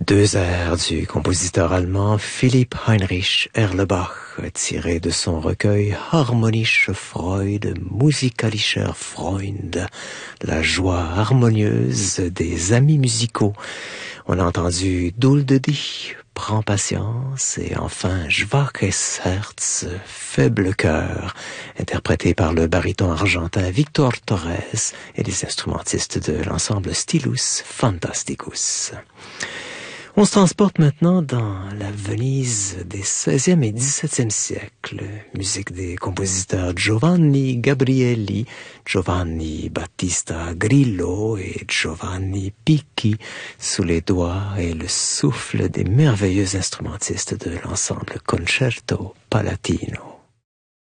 Deux airs du compositeur allemand Philipp Heinrich Erlebach, tirés de son recueil Harmonische Freude, Musikalischer Freund, la joie harmonieuse des amis musicaux. On a entendu Dulde dich, Prends patience, et enfin Schwaches Herz, faible cœur, interprété par le baryton argentin Victor Torres et les instrumentistes de l'ensemble Stilus Fantasticus. On se transporte maintenant dans la Venise des XVIe et XVIIe siècles. Musique des compositeurs Giovanni Gabrieli, Giovanni Battista Grillo et Giovanni Picchi, sous les doigts et le souffle des merveilleux instrumentistes de l'ensemble Concerto Palatino.